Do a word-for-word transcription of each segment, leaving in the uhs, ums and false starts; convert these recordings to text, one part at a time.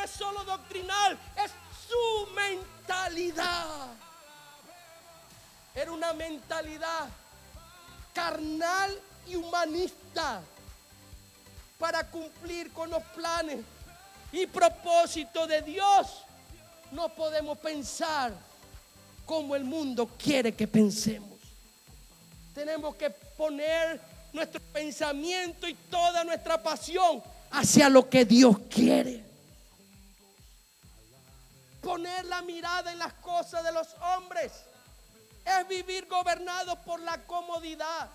es solo doctrinal, es su mentalidad. Era una mentalidad carnal y humanista para cumplir con los planes y propósitos de Dios. No podemos pensar como el mundo quiere que pensemos. Tenemos que poner nuestro pensamiento y toda nuestra pasión hacia lo que Dios quiere. Poner la mirada en las cosas de los hombres es vivir gobernados por la comodidad.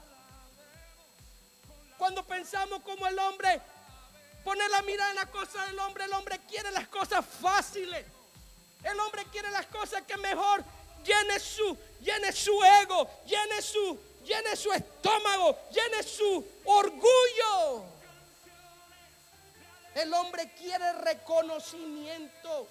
Cuando pensamos como el hombre, poner la mirada en las cosas del hombre, el hombre quiere las cosas fáciles. El hombre quiere las cosas que mejor llene su, llene su ego, llene su, llene su estómago, llene su orgullo. El hombre quiere reconocimiento.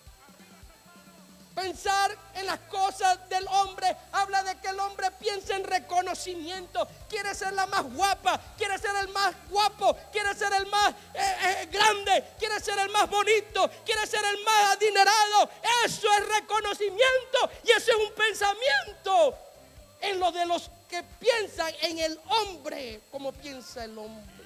Pensar en las cosas del hombre habla de que el hombre piensa en reconocimiento. Quiere ser la más guapa, quiere ser el más guapo, quiere ser el más eh, eh, grande, quiere ser el más bonito, quiere ser el más adinerado. Eso es reconocimiento y eso es un pensamiento en lo de los que piensan en el hombre, como piensa el hombre.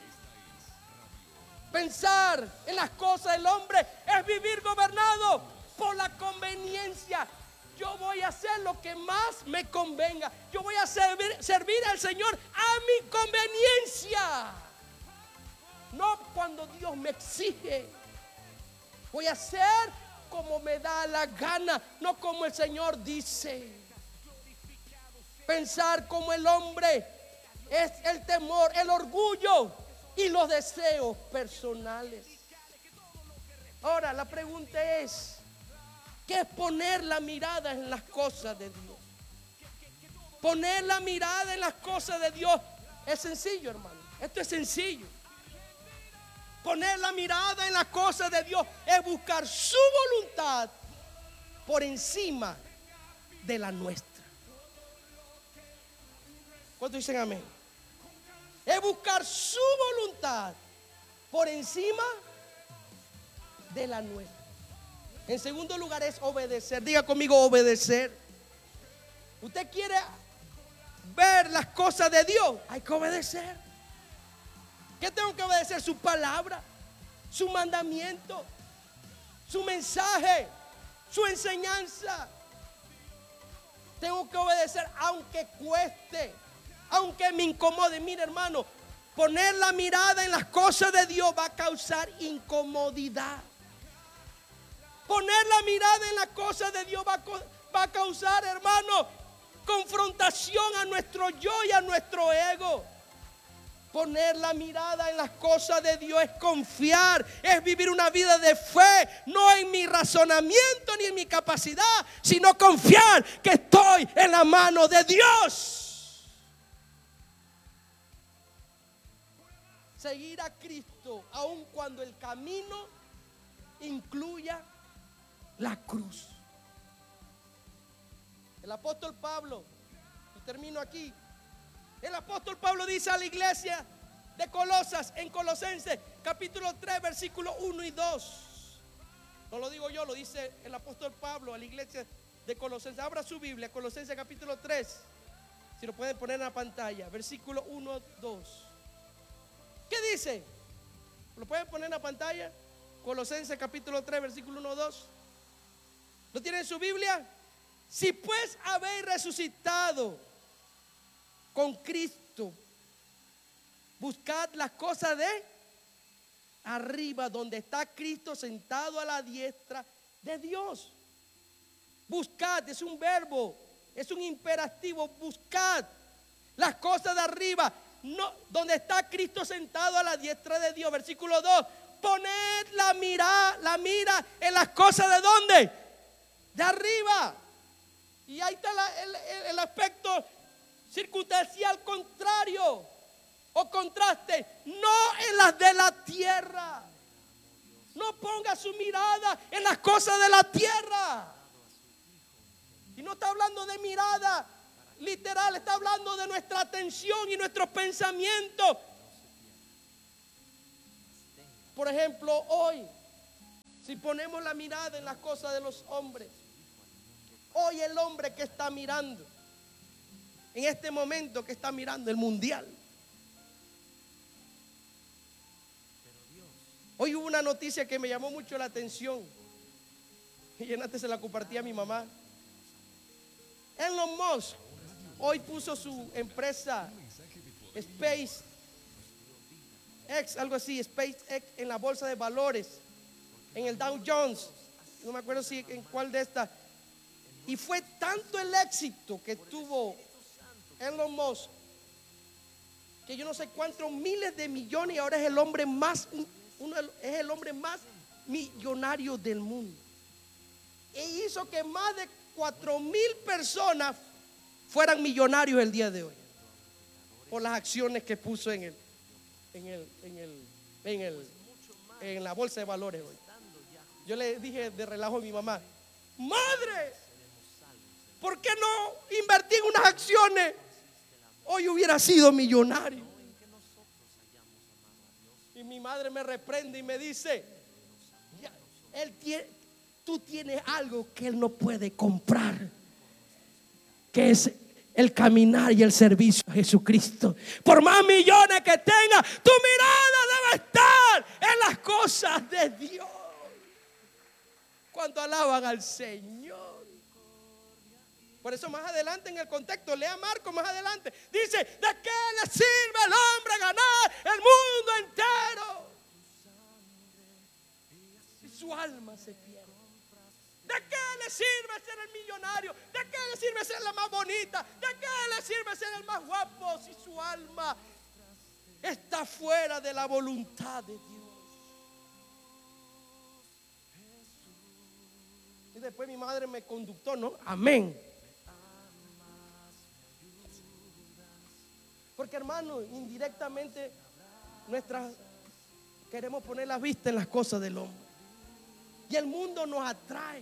Pensar en las cosas del hombre es vivir gobernado por la conveniencia. Yo voy a hacer lo que más me convenga. Yo voy a servir, servir al Señor a mi conveniencia. No cuando Dios me exige. Voy a hacer como me da la gana, no como el Señor dice. Pensar como el hombre es el temor, el orgullo y los deseos personales. Ahora la pregunta es, ¿qué es poner la mirada en las cosas de Dios? Poner la mirada en las cosas de Dios es sencillo, hermano. Esto es sencillo. Poner la mirada en las cosas de Dios es buscar su voluntad por encima de la nuestra. ¿Cuántos dicen amén? Es buscar su voluntad por encima de la nuestra. En segundo lugar es obedecer. Diga conmigo, obedecer. Usted quiere ver las cosas de Dios, hay que obedecer. ¿Qué tengo que obedecer? Su palabra, su mandamiento, su mensaje, su enseñanza. Tengo que obedecer aunque cueste, aunque me incomode. Mire, hermano, poner la mirada en las cosas de Dios va a causar incomodidad. Poner la mirada en las cosas de Dios va a, va a causar, hermano, confrontación a nuestro yo y a nuestro ego. Poner la mirada en las cosas de Dios es confiar, es vivir una vida de fe, no en mi razonamiento ni en mi capacidad, sino confiar que estoy en la mano de Dios. Seguir a Cristo, aun cuando el camino incluya la cruz. El apóstol Pablo, y termino aquí, el apóstol Pablo dice a la iglesia de Colosas, en Colosenses capítulo tres versículos uno y dos. No lo digo yo, lo dice el apóstol Pablo a la iglesia de Colosenses. Abra su Biblia, Colosenses capítulo tres, si lo pueden poner en la pantalla, versículo uno, dos. ¿Qué dice? ¿Lo pueden poner en la pantalla? Colosenses capítulo tres versículo uno, dos. ¿Lo tienen en su Biblia? Si pues habéis resucitado con Cristo, buscad las cosas de arriba, donde está Cristo sentado a la diestra de Dios. Buscad, es un verbo, es un imperativo. Buscad las cosas de arriba, no, donde está Cristo sentado a la diestra de Dios. Versículo dos. Poned la mira, la mira en las cosas de ¿dónde? De arriba. Y ahí está la, el, el aspecto circunstancial contrario o contraste, no en las de la tierra. No ponga su mirada en las cosas de la tierra. Y no está hablando de mirada literal, está hablando de nuestra atención y nuestros pensamientos. Por ejemplo, hoy Si ponemos la mirada en las cosas de los hombres, hoy el hombre que está mirando, en este momento que está mirando el mundial. Hoy hubo una noticia que me llamó mucho la atención y antes se la compartí a mi mamá. Elon Musk hoy puso su empresa SpaceX, algo así, SpaceX, en la bolsa de valores, en el Dow Jones, no me acuerdo si en cuál de estas. Y fue tanto el éxito que tuvo Elon Musk, que yo no sé cuántos miles de millones, y ahora es el hombre más, uno, es el hombre más millonario del mundo. E hizo que más de cuatro mil personas fueran millonarios el día de hoy por las acciones que puso en el, en el, en el, en el, en la bolsa de valores hoy. Yo le dije de relajo a mi mamá: madre, ¿por qué no invertí en unas acciones? Hoy hubiera sido millonario. Y mi madre me reprende y me dice: ya, él tiene, tú tienes algo que él no puede comprar, que es el caminar y el servicio a Jesucristo. Por más millones que tenga, tu mirada debe estar en las cosas de Dios. Cuando alaban al Señor. Por eso más adelante en el contexto, lea Marcos más adelante, dice: ¿de qué le sirve al hombre ganar el mundo entero si su alma se pierde? ¿De qué le sirve ser el millonario? ¿De qué le sirve ser la más bonita? ¿De qué le sirve ser el más guapo si su alma está fuera de la voluntad de Dios? Y después mi madre me conductó, ¿no? Amén. Porque, hermano, indirectamente nuestras queremos poner la vista en las cosas del hombre. Y el mundo nos atrae.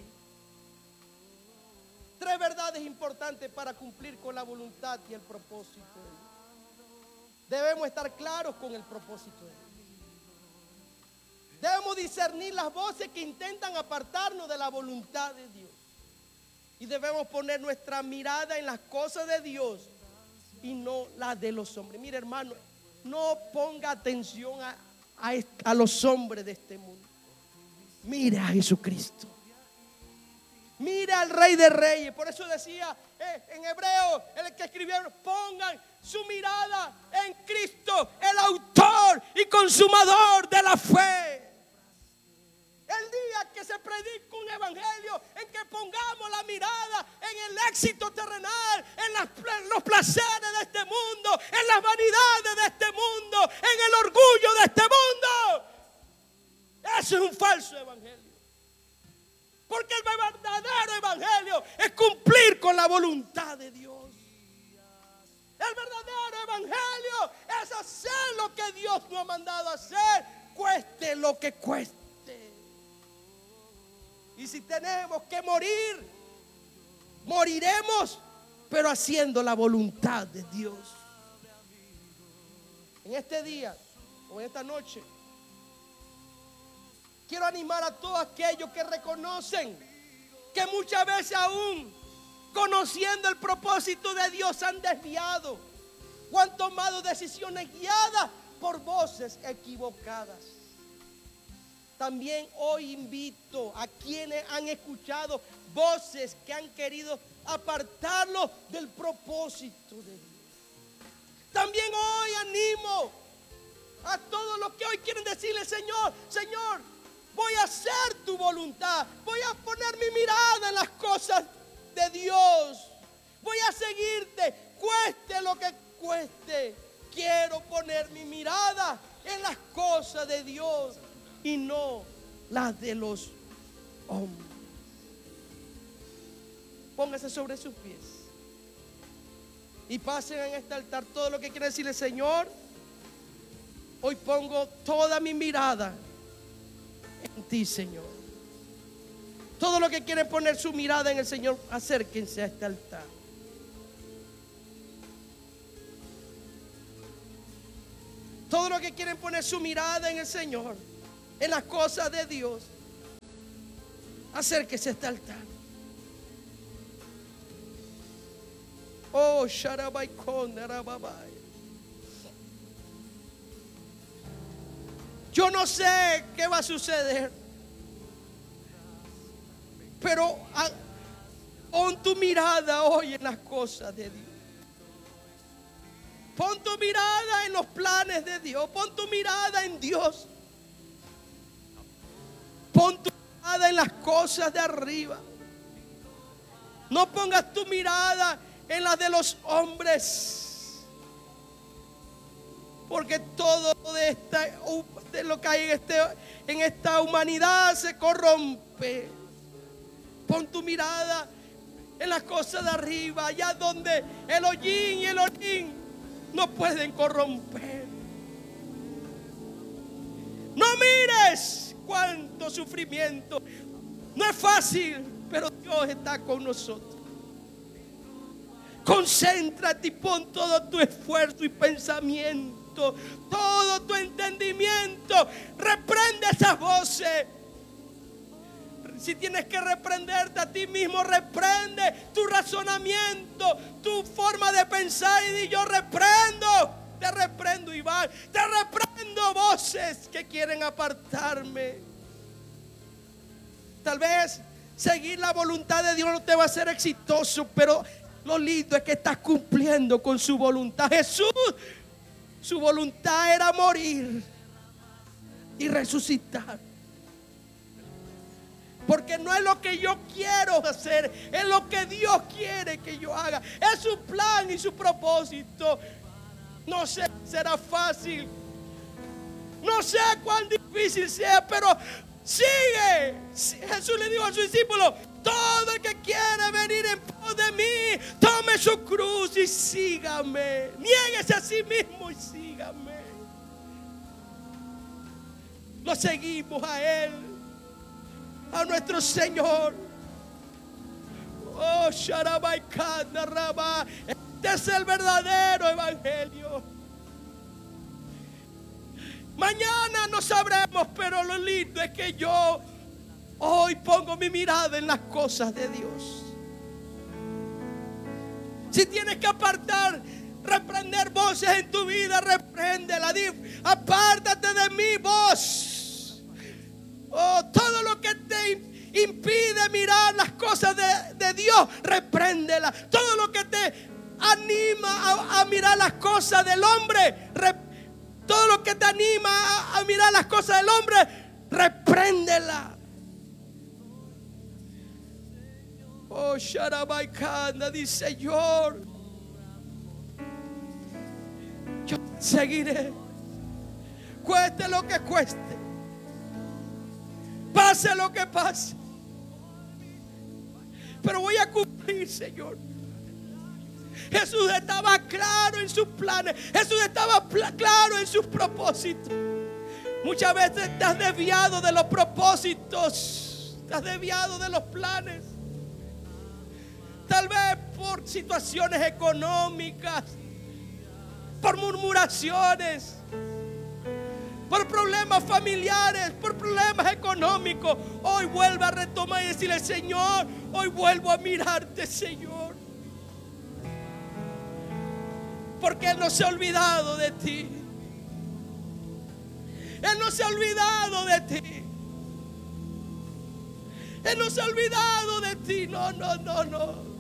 Tres verdades importantes para cumplir con la voluntad y el propósito de Dios. Debemos estar claros con el propósito de Dios. Debemos discernir las voces que intentan apartarnos de la voluntad de Dios. Y debemos poner nuestra mirada en las cosas de Dios y no las de los hombres. Mire, hermano, no ponga atención a, a, a los hombres de este mundo. Mire a Jesucristo. Mire al Rey de Reyes. Por eso decía eh, en hebreo, el que escribieron: pongan su mirada en Cristo, el autor y consumador de la fe. El día que se predica un evangelio en que pongamos la mirada en el éxito terrenal, en, las, en los placeres de este mundo, en las vanidades de este mundo, en el orgullo de este mundo, eso es un falso evangelio. Porque el verdadero evangelio es cumplir con la voluntad de Dios. El verdadero evangelio es hacer lo que Dios nos ha mandado a hacer, cueste lo que cueste. Y si tenemos que morir, moriremos, pero haciendo la voluntad de Dios. En este día o en esta noche, quiero animar a todos aquellos que reconocen que muchas veces aún conociendo el propósito de Dios han desviado o han tomado decisiones guiadas por voces equivocadas. También hoy invito a quienes han escuchado voces que han querido apartarlos del propósito de Dios. También hoy animo a todos los que hoy quieren decirle: Señor, Señor, voy a hacer tu voluntad, voy a poner mi mirada en las cosas de Dios, voy a seguirte, cueste lo que cueste. Quiero poner mi mirada en las cosas de Dios y no las de los hombres. Póngase sobre sus pies y pasen en este altar todo lo que quiere decirle: Señor, hoy pongo toda mi mirada en ti, Señor. Todo lo que quieren poner su mirada en el Señor, acérquense a este altar. Todo lo que quieren poner su mirada en el Señor, en las cosas de Dios, Acérquese a este altar. Oh, Sharabaikon, Arababai. Yo no sé qué va a suceder, pero a, pon tu mirada hoy en las cosas de Dios. Pon tu mirada en los planes de Dios. Pon tu mirada en Dios. Pon tu mirada en las cosas de arriba. No pongas tu mirada en las de los hombres, porque todo de, esta, de lo que hay en, este, en esta humanidad se corrompe. Pon tu mirada en las cosas de arriba, allá donde el hollín y el hollín no pueden corromper. No mires cuánto sufrimiento. No es fácil, pero Dios está con nosotros. Concéntrate y pon todo tu esfuerzo y pensamiento, todo tu entendimiento. Reprende esas voces. Si tienes que reprenderte a ti mismo, reprende tu razonamiento, tu forma de pensar y di: yo reprendo, te reprendo, Iván, te reprendo voces que quieren apartarme. Tal vez seguir la voluntad de Dios no te va a hacer exitoso, pero lo lindo es que estás cumpliendo con su voluntad. Jesús, su voluntad era morir y resucitar. Porque no es lo que yo quiero hacer, es lo que Dios quiere que yo haga. Es su plan y su propósito. No sé si será fácil, no sé cuán difícil sea, pero sigue. Jesús le dijo a sus discípulos: todo el que quiere venir en pos de mí, tome su cruz y sígame. Niéguese a sí mismo y sígame. Lo seguimos a Él, a nuestro Señor. Oh, Sharabaikana Rabá. Este es el verdadero evangelio. Mañana no sabremos, pero lo lindo es que yo hoy pongo mi mirada en las cosas de Dios. Si tienes que apartar, reprender voces en tu vida, repréndela. Apártate de mi voz. Oh, todo lo que te impide mirar las cosas de, de Dios, repréndela. Todo lo que te anima a, a mirar las cosas del hombre, rep, todo lo que te anima a, a mirar las cosas del hombre, repréndela. Oh, Sharabaikana, dice: Señor, yo seguiré, cueste lo que cueste, pase lo que pase, pero voy a cumplir, Señor. Jesús estaba claro en sus planes, Jesús estaba claro en sus propósitos. Muchas veces te has desviado de los propósitos, te has desviado de los planes. Tal vez por situaciones económicas, por murmuraciones, por problemas familiares, por problemas económicos. Hoy vuelve a retomar y decirle: Señor, hoy vuelvo a mirarte, Señor. Porque Él no se ha olvidado de ti. Él no se ha olvidado de ti. Él no se ha olvidado de ti. No, no, no, no.